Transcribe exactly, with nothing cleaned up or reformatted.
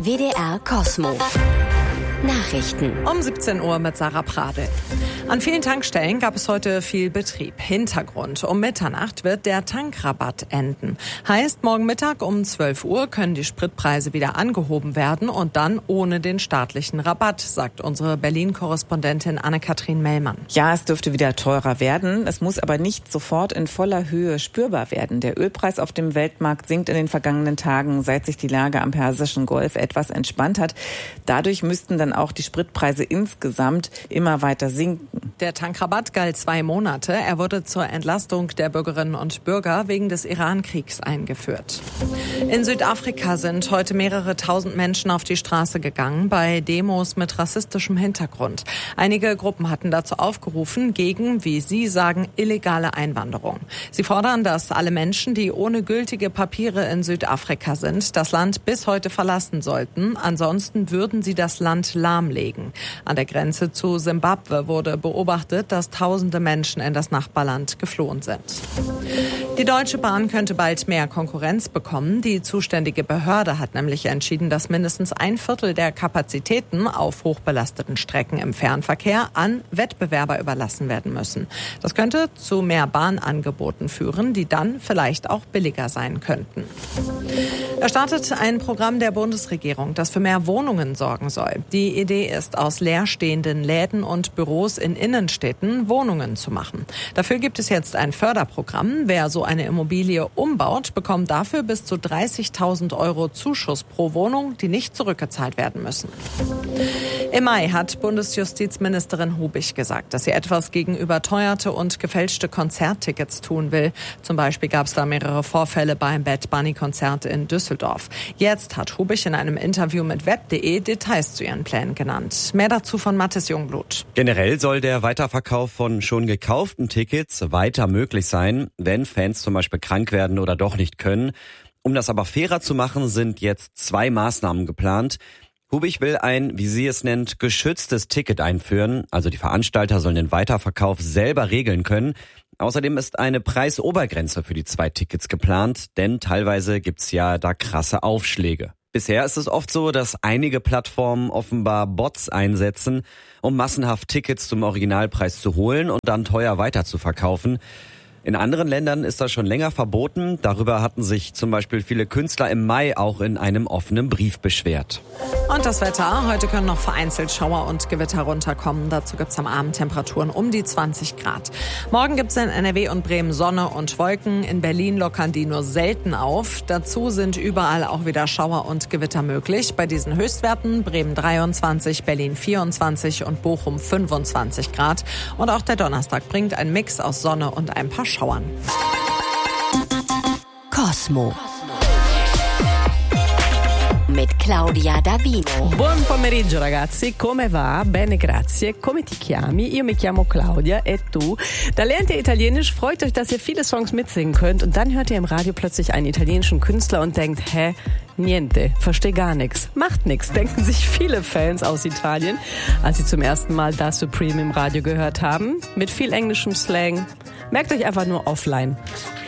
W D R Kosmo. Nachrichten. Um siebzehn Uhr mit Sarah Pradel. An vielen Tankstellen gab es heute viel Betrieb. Hintergrund: Um Mitternacht wird der Tankrabatt enden. Heißt, morgen Mittag um zwölf Uhr können die Spritpreise wieder angehoben werden und dann ohne den staatlichen Rabatt, sagt unsere Berlin-Korrespondentin Anne-Kathrin Mellmann. Ja, es dürfte wieder teurer werden. Es muss aber nicht sofort in voller Höhe spürbar werden. Der Ölpreis auf dem Weltmarkt sinkt in den vergangenen Tagen, seit sich die Lage am Persischen Golf etwas entspannt hat. Dadurch müssten dann auch die Spritpreise insgesamt immer weiter sinken. Der Tankrabatt galt zwei Monate. Er wurde zur Entlastung der Bürgerinnen und Bürger wegen des Iran-Kriegs eingeführt. In Südafrika sind heute mehrere tausend Menschen auf die Straße gegangen bei Demos mit rassistischem Hintergrund. Einige Gruppen hatten dazu aufgerufen, gegen, wie sie sagen, illegale Einwanderung. Sie fordern, dass alle Menschen, die ohne gültige Papiere in Südafrika sind, das Land bis heute verlassen sollten. Ansonsten würden sie das Land lahmlegen. An der Grenze zu Simbabwe wurde beobachtet, dass tausende Menschen in das Nachbarland geflohen sind. Die Deutsche Bahn könnte bald mehr Konkurrenz bekommen. Die zuständige Behörde hat nämlich entschieden, dass mindestens ein Viertel der Kapazitäten auf hochbelasteten Strecken im Fernverkehr an Wettbewerber überlassen werden müssen. Das könnte zu mehr Bahnangeboten führen, die dann vielleicht auch billiger sein könnten. Da startet ein Programm der Bundesregierung, das für mehr Wohnungen sorgen soll. Die Idee ist, aus leerstehenden Läden und Büros in Innenstädten Wohnungen zu machen. Dafür gibt es jetzt ein Förderprogramm. Wer so eine Immobilie umbaut, bekommt dafür bis zu dreißigtausend Euro Zuschuss pro Wohnung, die nicht zurückgezahlt werden müssen. Im Mai hat Bundesjustizministerin Hubig gesagt, dass sie etwas gegen überteuerte und gefälschte Konzerttickets tun will. Zum Beispiel gab es da mehrere Vorfälle beim Bad Bunny-Konzert in Düsseldorf. Jetzt hat Hubig in einem Interview mit web punkt de Details zu ihren Plänen genannt. Mehr dazu von Mathis Jungblut. Generell soll der Weiterverkauf von schon gekauften Tickets weiter möglich sein, wenn Fans zum Beispiel krank werden oder doch nicht können. Um das aber fairer zu machen, sind jetzt zwei Maßnahmen geplant. Hubig will ein, wie sie es nennt, geschütztes Ticket einführen. Also die Veranstalter sollen den Weiterverkauf selber regeln können. Außerdem ist eine Preisobergrenze für die zwei Tickets geplant, denn teilweise gibt's ja da krasse Aufschläge. Bisher ist es oft so, dass einige Plattformen offenbar Bots einsetzen, um massenhaft Tickets zum Originalpreis zu holen und dann teuer weiter zu verkaufen. In anderen Ländern ist das schon länger verboten. Darüber hatten sich zum Beispiel viele Künstler im Mai auch in einem offenen Brief beschwert. Und das Wetter. Heute können noch vereinzelt Schauer und Gewitter runterkommen. Dazu gibt es am Abend Temperaturen um die zwanzig Grad. Morgen gibt es in N R W und Bremen Sonne und Wolken. In Berlin lockern die nur selten auf. Dazu sind überall auch wieder Schauer und Gewitter möglich. Bei diesen Höchstwerten Bremen dreiundzwanzig, Berlin vierundzwanzig und Bochum fünfundzwanzig Grad. Und auch der Donnerstag bringt einen Mix aus Sonne und ein paar Schauern. Kosmo. Mit Claudia Davino. Buon pomeriggio ragazzi, come va? Bene, grazie. Come ti chiami? Io mi chiamo Claudia e tu? Da lernt ihr Italienisch, freut euch, dass ihr viele Songs mitsingen könnt und dann hört ihr im Radio plötzlich einen italienischen Künstler und denkt, hä? Niente, versteh gar nichts. Macht nichts, denken sich viele Fans aus Italien, als sie zum ersten Mal Da Supreme im Radio gehört haben. Mit viel englischem Slang. Merkt euch einfach nur offline.